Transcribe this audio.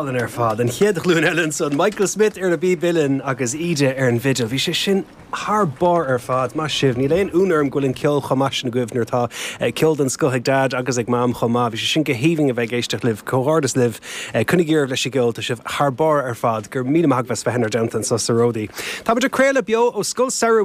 Allan ar fad an chéad glún Ellen son Michael Smith ar na bí bilin agus ide ar an vigil. Bhí sé sin bar ar fad má sibh ní léon únarm goilinn ceol chomas na gubhnir tá ceol den scoigh dad agus ag mám chomá. Bhí sé sin go híhing a bheith géisteach liv cóhardas liv chunig ggéirbh leis go tá sibh bar ar fad gur mí maithbheas fehenar downtan sa saródaí. Tá bud a créile bio ó scoil saoú